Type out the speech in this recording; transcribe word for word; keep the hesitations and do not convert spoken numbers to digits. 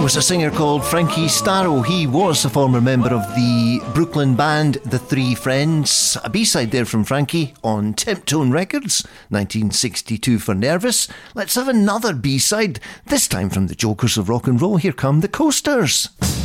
was a singer called Frankie Starro. He was a former member of the Brooklyn band The Three Friends. A B-side there from Frankie on Temptone Records, nineteen sixty-two for Nervous. Let's have another B-side, this time from the Jokers of Rock and Roll. Here come the Coasters.